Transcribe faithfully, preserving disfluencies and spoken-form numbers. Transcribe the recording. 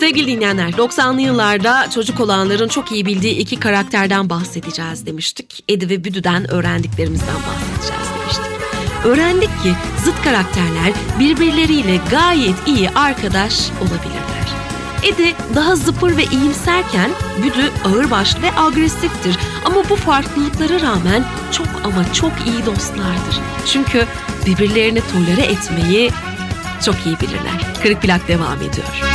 Sevgili dinleyenler, doksanlı yıllarda çocuk olanların çok iyi bildiği iki karakterden bahsedeceğiz demiştik. Eddie ve Büdü'den öğrendiklerimizden bahsedeceğiz demiştik. Öğrendik ki zıt karakterler birbirleriyle gayet iyi arkadaş olabilirler. Eddie daha zıpır ve iyimserken Büdü ağırbaşlı ve agresiftir. Ama bu farklılıklara rağmen çok ama çok iyi dostlardır. Çünkü birbirlerini tolere etmeyi çok iyi bilirler. Kırık Plak devam ediyor.